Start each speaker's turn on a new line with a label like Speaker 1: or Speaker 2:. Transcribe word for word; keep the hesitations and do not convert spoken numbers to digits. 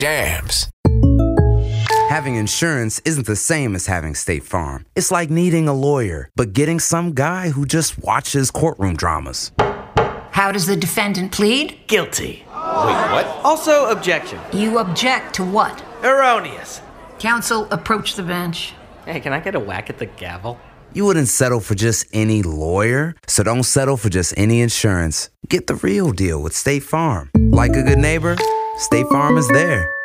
Speaker 1: Jams.
Speaker 2: Having insurance isn't the same as having State Farm. It's like needing a lawyer, but getting some guy who just watches courtroom dramas.
Speaker 3: How does the defendant plead?
Speaker 4: Guilty.
Speaker 1: Wait, what?
Speaker 4: Also, objection.
Speaker 3: You object to what?
Speaker 4: Erroneous.
Speaker 3: Counsel, approach the bench.
Speaker 4: Hey, can I get a whack at the gavel?
Speaker 2: You wouldn't settle for just any lawyer, so don't settle for just any insurance. Get the real deal with State Farm. Like a good neighbor, State Farm is there.